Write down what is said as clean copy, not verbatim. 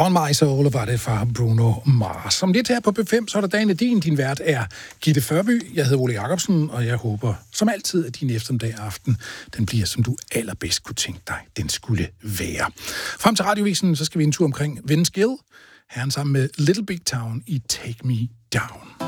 On My Soul var det fra Bruno Mars. Som lidt her på B5, så er der dagen af din vært er Gitte Førby. Jeg hedder Ole Jacobsen, og jeg håber som altid, at din eftermiddag aften, den bliver, som du allerbedst kunne tænke dig, den skulle være. Frem til radiovisen, så skal vi en tur omkring Vince Gill. Herren sammen med Little Big Town i Take Me Down.